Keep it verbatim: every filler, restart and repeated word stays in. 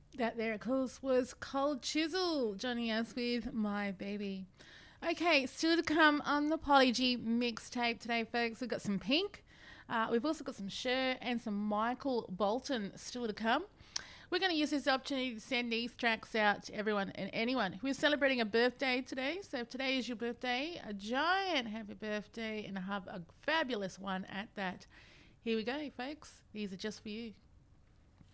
That there, of course, was Cold Chisel joining us with My Baby. Okay, still to come on the Polyg mixtape today, folks. We've got some Pink. Uh, we've also got some Cher and some Michael Bolton still to come. We're going to use this opportunity to send these tracks out to everyone and anyone who is celebrating a birthday today. So if today is your birthday, a giant happy birthday and have a fabulous one at that. Here we go, folks. These are just for you.